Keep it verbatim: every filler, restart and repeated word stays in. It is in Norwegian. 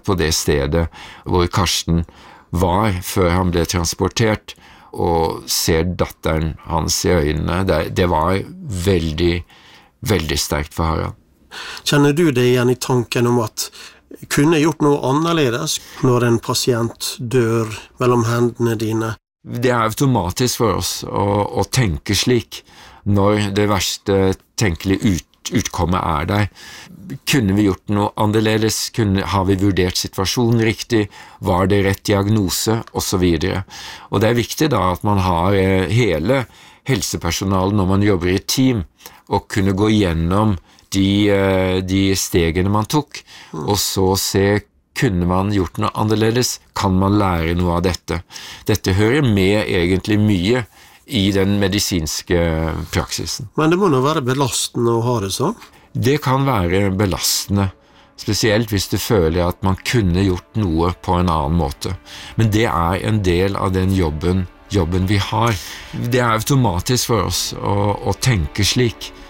på det stedet hvor Karsten var før han ble transportert, og ser datteren hans i øynene. Det, det var veldig, veldig sterkt for Harald. Kjenner du deg igjen i tanken om at kunne gjort noe annerledes når en pasient dør mellom hendene dine? Det er automatisk for oss å, å tenke slik når det verste tenkelige ut, utkommet er der. Kunne vi gjort noe annerledes? Kunne, har vi vurdert situasjonen riktig? Var det rett diagnose? Og så videre. Og det er viktig da at man har eh, hele helsepersonalet når man jobber i et team, og kunne gå gjennom de, eh, de stegene man tok, og så se kunne man gjort noe annerledes? Kan man lære noe av dette? Dette hører med egentlig mye i den medisinske praksisen. Men det må nå være belastende å ha det sånn? Det kan være belastende, spesielt hvis du føler at man kunne gjort noe på en annen måte. Men det er en del av den jobben, jobben vi har. Det er automatisk for oss å, å tenke slik.